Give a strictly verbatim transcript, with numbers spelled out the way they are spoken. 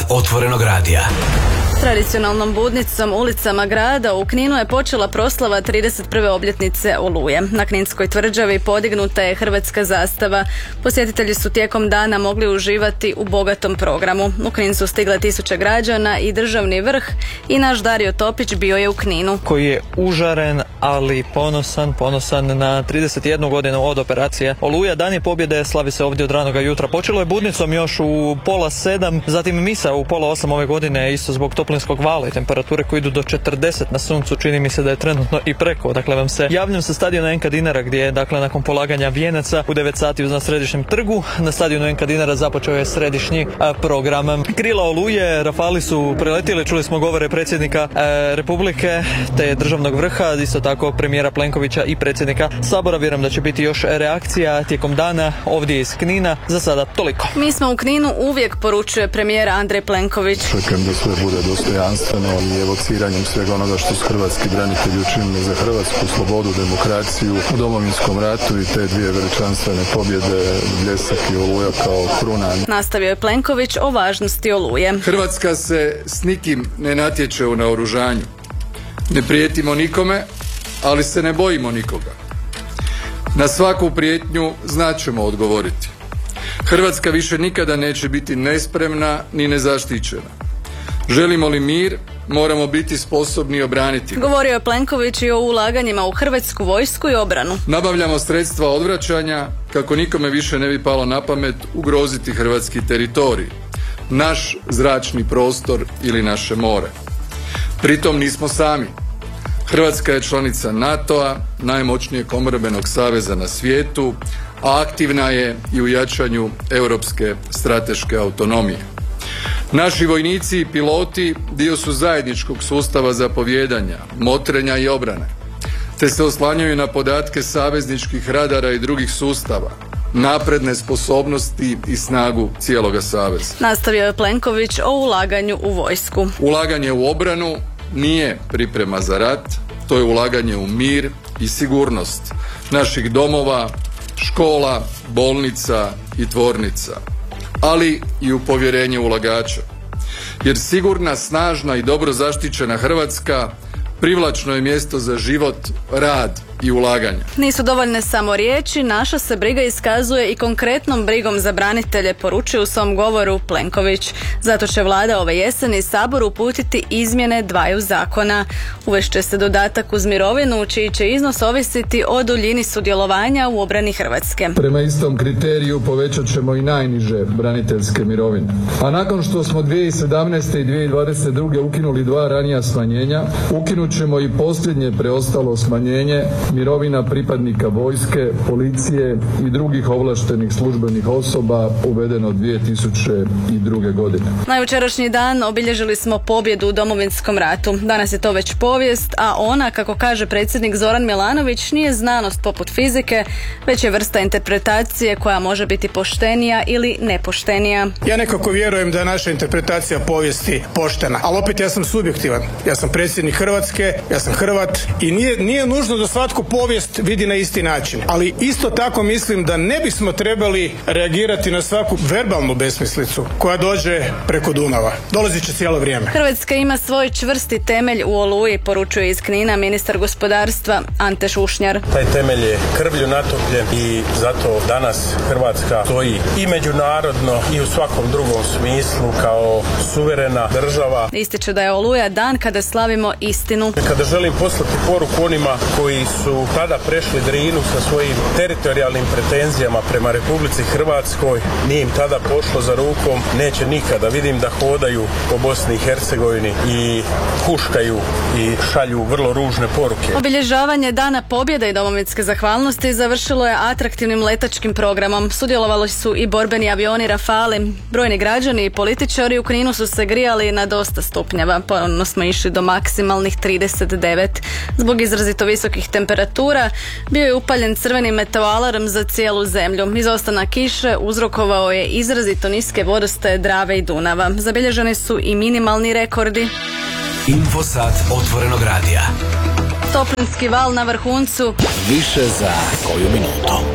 otvorenog radija. Tradicionalnom budnicom ulicama grada u Kninu je počela proslava trideset prve obljetnice Oluje. Na Kninskoj tvrđavi podignuta je hrvatska zastava. Posjetitelji su tijekom dana mogli uživati u bogatom programu. U Knin su stigle tisuće građana i državni vrh i naš Dario Topić bio je u Kninu. Koji je užaren, ali ponosan, ponosan na trideset jednu godinu od operacije Oluja. Dan je pobjede, slavi se ovdje od ranoga jutra. Počelo je budnicom još u pola sedam, zatim misa u pola osam ove godine, isto zbog toplinskog vala i temperature koje idu do četrdeset na suncu, čini mi se da je trenutno i preko. Dakle, vam se javljam sa stadiona Enka Dinara gdje je, dakle, nakon polaganja vijenaca u devet sati na središnjem trgu na stadionu Enka Dinara započeo je središnji a, program. Krila Oluje, rafali su preletili, čuli smo govore predsjednika e, Republike te državnog vrha, isto tako premijera Plenkovića i predsjednika Sabora. Vjerujem da će biti još reakcija tijekom dana ovdje iz Knina. Za sada toliko. Mi smo u Kninu uvijek, poručuje premijer Andrej Plenković. Čekam da sve bude dostojanstveno i evociranjem svega onoga što su hrvatski branitelji učinili za Hrvatsku, slobodu, demokraciju u Domovinskom ratu i te dvije veličanstvene pobjede, Bljesak i Oluja kao kruna. Nastavio je Plenković o važnosti Oluje. Hrvatska se s nikim ne natječe u naoružanju. Ne prijetimo nikome, ali se ne bojimo nikoga. Na svaku prijetnju znaćemo odgovoriti. Hrvatska više nikada neće biti nespremna ni nezaštićena. Želimo li mir, moramo biti sposobni obraniti. Govorio je Plenković i o ulaganjima u hrvatsku vojsku i obranu. Nabavljamo sredstva odvraćanja kako nikome više ne bi palo na pamet ugroziti hrvatski teritorij, naš zračni prostor ili naše more. Pritom nismo sami. Hrvatska je članica NATO-a, najmoćnijeg obrambenog saveza na svijetu, a aktivna je i u jačanju europske strateške autonomije. Naši vojnici i piloti dio su zajedničkog sustava zapovijedanja, motrenja i obrane, te se oslanjaju na podatke savezničkih radara i drugih sustava, napredne sposobnosti i snagu cijeloga saveza. Nastavio je Plenković o ulaganju u vojsku. Ulaganje u obranu nije priprema za rat, to je ulaganje u mir i sigurnost naših domova, škola, bolnica i tvornica, ali i u povjerenje ulagača. Jer sigurna, snažna i dobro zaštićena Hrvatska privlačno je mjesto za život, rad i ulaganje. Nisu dovoljne samo riječi, naša se briga iskazuje i konkretnom brigom za branitelje, poručuje u svom govoru Plenković. Zato će vlada ove jeseni Saboru uputiti izmjene dvaju zakona. Uvešće se dodatak uz mirovinu, čiji će iznos ovisiti o duljini sudjelovanja u obrani Hrvatske. Prema istom kriteriju povećat ćemo i najniže braniteljske mirovine. A nakon što smo dvije tisuće sedamnaeste. i dvije tisuće dvadeset druge. ukinuli dva ranija smanjenja, ukinut ćemo i posljednje preostalo smanjenje mirovina pripadnika vojske, policije i drugih ovlaštenih službenih osoba uvedeno dvije tisuće druge. godine. Na jučerašnji dan obilježili smo pobjedu u Domovinskom ratu. Danas je to već povijest, a ona, kako kaže predsjednik Zoran Milanović, nije znanost poput fizike, već je vrsta interpretacije koja može biti poštenija ili nepoštenija. Ja nekako vjerujem da je naša interpretacija povijesti poštena, ali opet ja sam subjektivan. Ja sam predsjednik Hrvatske, ja sam Hrvat i nije, nije nužno da svatko povijest vidi na isti način. Ali isto tako mislim da ne bismo trebali reagirati na svaku verbalnu besmislicu koja dođe preko Dunava. Dolazit će cijelo vrijeme. Hrvatska ima svoj čvrsti temelj u Oluji, poručuje iz Knina ministar gospodarstva Ante Šušnjar. Taj temelj je krvlju natopljen i zato danas Hrvatska stoji i međunarodno i u svakom drugom smislu kao suverena država. Ističe da je Oluja dan kada slavimo istinu. Kada želim poslati poruku onima koji su tada prešli Drinu sa svojim teritorijalnim pretenzijama prema Republici Hrvatskoj, nije im tada pošlo za rukom, neće nikada. Vidim da hodaju po Bosni i Hercegovini i huškaju i šalju vrlo ružne poruke. Obilježavanje Dana pobjede i domovinske zahvalnosti završilo je atraktivnim letačkim programom. Sudjelovali su i borbeni avioni Rafale. Brojni građani i političari u Kninu su se grijali na dosta stupnjeva. Ponovno smo išli do maksimalnih trideset devet. Zbog izrazito visokih temperatura bio je upaljen crveni meteoalarm za cijelu zemlju. Izostanak kiše uzrokovao je izrazito niske vodostaje Drave i Dunava. Zabilježeni su i minimalni rekordi. Infosat otvorenog radija. Toplinski val na vrhuncu. Više za koju minutu.